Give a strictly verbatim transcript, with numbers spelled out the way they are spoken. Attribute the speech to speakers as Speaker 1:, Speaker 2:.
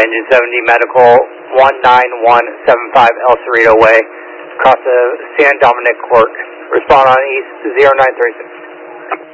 Speaker 1: Engine seventy Medical, one nine one seven five El Cerrito Way, across the San Dominic Court. Respond on East zero nine three six.